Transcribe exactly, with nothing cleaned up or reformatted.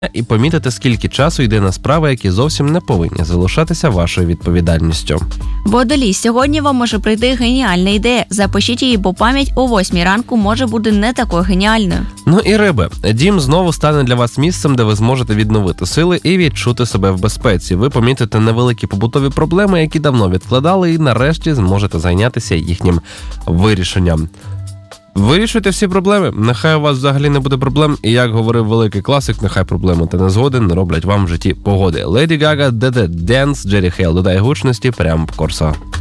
і помітите, скільки часу йде на справи, які зовсім не повинні залишатися вашою відповідальністю. Водолій, сьогодні вам може прийти геніальна ідея. Запишіть її, бо пам'ять о восьмій ранку може бути не такою геніальною. Ну і риби. Дім знову стане для вас місцем, де ви зможете відновити сили і відчути себе в безпеці. Ви помітите невеликі побутові проблеми, які давно відкладали, і нарешті зможете зайнятися їхнім вирішенням. Вирішуйте всі проблеми, нехай у вас взагалі не буде проблем, і як говорив великий класик, нехай проблеми та незгоди не роблять вам в житті погоди. Леді Гага, Де Де Денс, Джері Хейл додає гучності прямо в Корсо.